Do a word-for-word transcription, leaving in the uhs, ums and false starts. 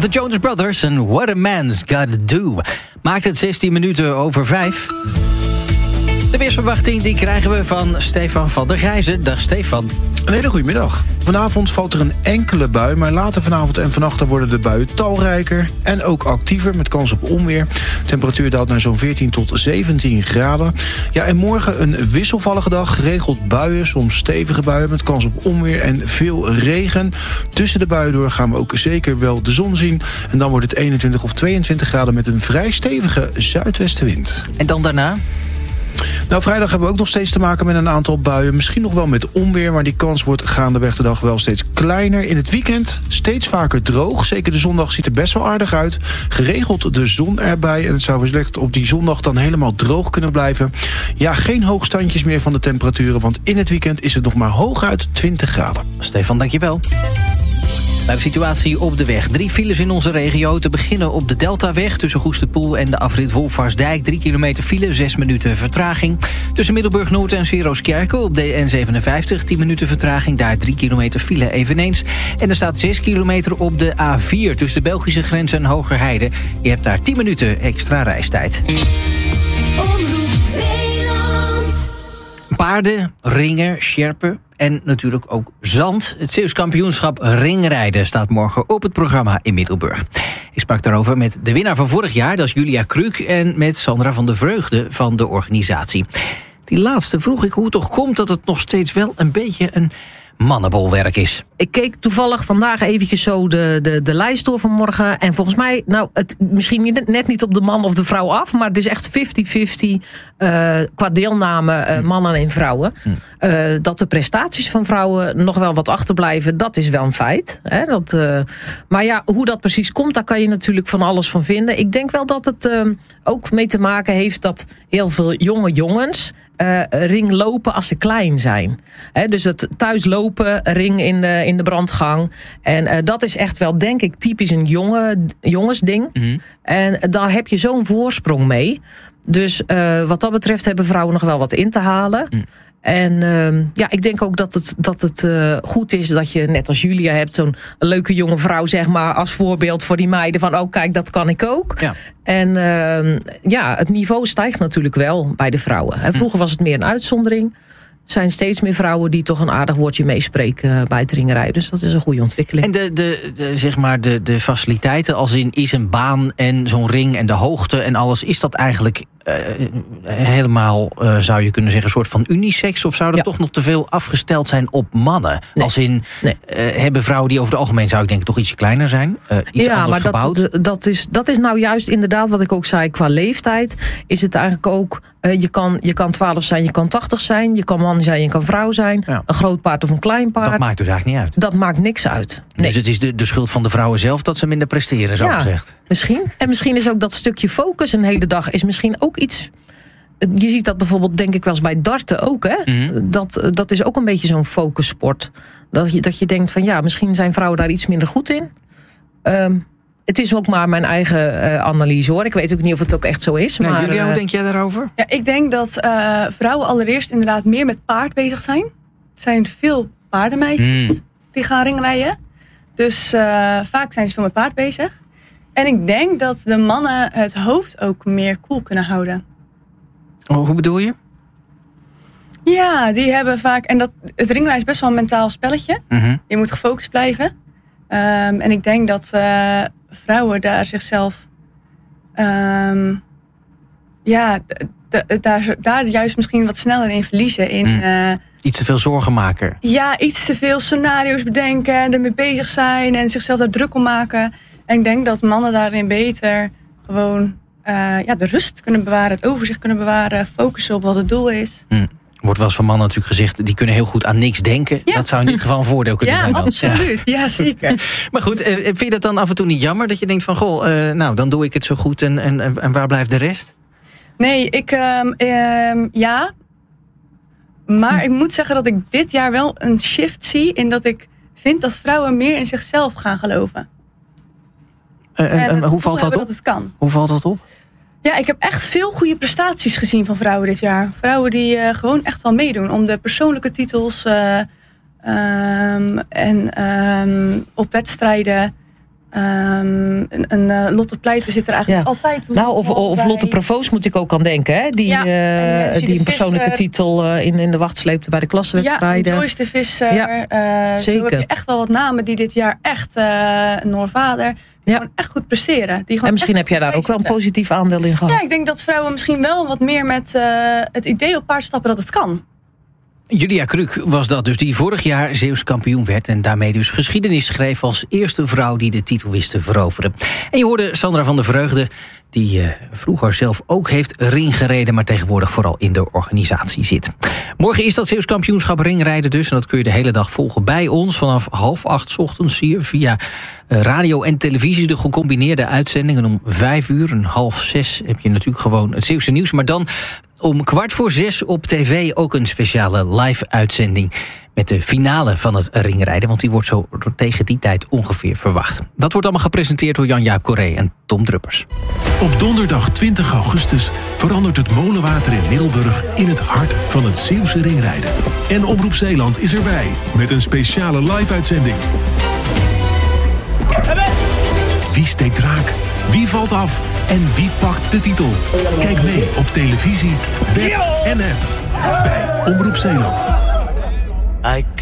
The Jonas Brothers en What a Man's Gotta Do. Maakt het zestien minuten over vijf. De weersverwachting die krijgen we van Stefan van der Gijzen. Dag Stefan. Een hele goede middag. Vanavond valt er een enkele bui, maar later vanavond en vannacht dan worden de buien talrijker en ook actiever met kans op onweer. De temperatuur daalt naar zo'n veertien tot zeventien graden. Ja, en morgen een wisselvallige dag, geregeld buien, soms stevige buien met kans op onweer en veel regen. Tussen de buien door gaan we ook zeker wel de zon zien. En dan wordt het eenentwintig of tweeëntwintig graden met een vrij stevige zuidwestenwind. En dan daarna? Nou, vrijdag hebben we ook nog steeds te maken met een aantal buien. Misschien nog wel met onweer, maar die kans wordt gaandeweg de dag wel steeds kleiner. In het weekend steeds vaker droog. Zeker de zondag ziet er best wel aardig uit. Geregeld de zon erbij. En het zou wellicht op die zondag dan helemaal droog kunnen blijven. Ja, geen hoogstandjes meer van de temperaturen, want in het weekend is het nog maar hooguit twintig graden. Stefan, dankjewel. Naar de situatie op de weg. Drie files in onze regio. Te beginnen op de Deltaweg tussen Goesterpoel en de afrit Wolfvarsdijk. Drie kilometer file, zes minuten vertraging. Tussen Middelburg Noord en Sieroskerke op de N zevenenvijftig. tien minuten vertraging, daar drie kilometer file eveneens. En er staat zes kilometer op de A vier tussen de Belgische grens en Hogerheide. Je hebt daar tien minuten extra reistijd. Paarden, ringen, sjerpen en natuurlijk ook zand. Het Zeeuws kampioenschap ringrijden staat morgen op het programma in Middelburg. Ik sprak daarover met de winnaar van vorig jaar, dat is Julia Kruk, en met Sandra van de Vreugde van de organisatie. Die laatste vroeg ik hoe het toch komt dat het nog steeds wel een beetje een mannenbolwerk is. Ik keek toevallig vandaag eventjes zo de, de, de lijst door van morgen. En volgens mij, nou, het misschien niet, net niet op de man of de vrouw af, maar het is echt vijftig vijftig uh, qua deelname uh, mannen en vrouwen. Hmm. Uh, dat de prestaties van vrouwen nog wel wat achterblijven, dat is wel een feit. Hè? Dat, uh, maar ja, hoe dat precies komt, daar kan je natuurlijk van alles van vinden. Ik denk wel dat het uh, ook mee te maken heeft dat heel veel jonge jongens Uh, ring lopen als ze klein zijn. He, dus het thuis lopen, ring in de, in de brandgang. En uh, dat is echt wel, denk ik, typisch een jonge, jongensding. Mm-hmm. En daar heb je zo'n voorsprong mee. Dus uh, wat dat betreft hebben vrouwen nog wel wat in te halen. Mm. En uh, ja, ik denk ook dat het, dat het uh, goed is dat je, net als Julia hebt, zo'n leuke jonge vrouw, zeg maar, als voorbeeld voor die meiden van, oh kijk, dat kan ik ook. Ja. En uh, ja, het niveau stijgt natuurlijk wel bij de vrouwen. En vroeger was het meer een uitzondering. Er zijn steeds meer vrouwen die toch een aardig woordje meespreken bij het ringrijden. Dus dat is een goede ontwikkeling. En de, de, de, zeg maar de, de faciliteiten, als in is een baan en zo'n ring en de hoogte en alles, is dat eigenlijk uh, helemaal, uh, zou je kunnen zeggen, een soort van unisex? Of zou dat ja. toch nog te veel afgesteld zijn op mannen? Nee. Als in, nee. uh, hebben vrouwen die over het algemeen, zou ik denken, toch ietsje kleiner zijn? Uh, iets ja, anders maar gebouwd? Dat, dat, is, dat is nou juist inderdaad wat ik ook zei, qua leeftijd is het eigenlijk ook, uh, je, kan, je kan twaalf zijn, je kan tachtig zijn, je kan man zijn, je kan vrouw zijn, ja. een groot paard of een klein paard. Dat maakt dus eigenlijk niet uit? Dat maakt niks uit. Nee. Dus het is de, de schuld van de vrouwen zelf dat ze minder presteren, zo ja, gezegd? Misschien. En misschien is ook dat stukje focus een hele dag is misschien ook iets. Je ziet dat bijvoorbeeld, denk ik wel eens bij darten ook, hè? Mm-hmm. Dat, dat is ook een beetje zo'n focussport. Dat je, dat je denkt van ja, misschien zijn vrouwen daar iets minder goed in. Um, het is ook maar mijn eigen uh, analyse, hoor. Ik weet ook niet of het ook echt zo is. Nee, maar, Julia, uh, hoe denk jij daarover? Ja, ik denk dat uh, vrouwen allereerst inderdaad meer met paard bezig zijn. Er zijn veel paardenmeisjes mm. die gaan ringrijden. Dus uh, vaak zijn ze veel met paard bezig. En ik denk dat de mannen het hoofd ook meer koel kunnen houden. Oh, hoe bedoel je? Ja, die hebben vaak... En dat, het ringrijden is best wel een mentaal spelletje. Mm-hmm. Je moet gefocust blijven. Um, en ik denk dat uh, vrouwen daar zichzelf... Um, ja, d- d- daar, daar juist misschien wat sneller in verliezen. In, mm. uh, iets te veel zorgen maken. Ja, iets te veel scenario's bedenken. En ermee bezig zijn. En zichzelf daar druk om maken. En ik denk dat mannen daarin beter gewoon... Uh, ja, de rust kunnen bewaren, het overzicht kunnen bewaren, focussen op wat het doel is. Hmm. Wordt wel eens van mannen natuurlijk gezegd, die kunnen heel goed aan niks denken. Ja. Dat zou in dit geval een voordeel kunnen ja, zijn. Dan. Absoluut. Ja, ja, zeker. Maar goed, uh, vind je dat dan af en toe niet jammer? Dat je denkt van, goh, uh, nou, dan doe ik het zo goed en, en, en waar blijft de rest? Nee, ik, um, um, ja. Maar hm. ik moet zeggen dat ik dit jaar wel een shift zie in dat ik vind dat vrouwen meer in zichzelf gaan geloven. Uh, en, en, en hoe valt dat op? Dat het kan. Hoe valt dat op? Ja, ik heb echt veel goede prestaties gezien van vrouwen dit jaar. Vrouwen die uh, gewoon echt wel meedoen om de persoonlijke titels uh, um, en um, op wedstrijden. Um, een een uh, Lotte Pleiten zit er eigenlijk ja. altijd. Nou, of, of Lotte Provoost moet ik ook aan denken. Hè? Die, ja, uh, die een persoonlijke Visser, titel uh, in, in de wacht sleepte bij de klassenwedstrijden. Ja, Joyce de Visser. Ja, uh, zeker. Zo heb je echt wel wat namen die dit jaar echt, uh, Noorvader, die ja. gewoon echt goed presteren. Die en misschien heb jij daar ook wel een positief aandeel in gehad. Ja, ik denk dat vrouwen misschien wel wat meer met uh, het idee op paard stappen dat het kan. Julia Kruk was dat dus, die vorig jaar Zeeuws kampioen werd en daarmee dus geschiedenis schreef als eerste vrouw die de titel wist te veroveren. En je hoorde Sandra van der Vreugde, die uh, vroeger zelf ook heeft ring gereden, maar tegenwoordig vooral in de organisatie zit. Morgen is dat Zeeuws kampioenschap ringrijden dus, en dat kun je de hele dag volgen bij ons vanaf half acht 's ochtends hier via uh, radio en televisie, de gecombineerde uitzendingen. Om vijf uur en half zes heb je natuurlijk gewoon het Zeeuwse nieuws, maar dan om kwart voor zes op tv ook een speciale live-uitzending met de finale van het ringrijden, want die wordt zo tegen die tijd ongeveer verwacht. Dat wordt allemaal gepresenteerd door Jan-Jaap Corré en Tom Druppers. Op donderdag twintig augustus verandert het molenwater in Middelburg in het hart van het Zeeuwse ringrijden. En Omroep Zeeland is erbij met een speciale live-uitzending. Wie steekt raak? Wie valt af? En wie pakt de titel? Kijk mee op televisie, web en app bij Omroep Zeeland.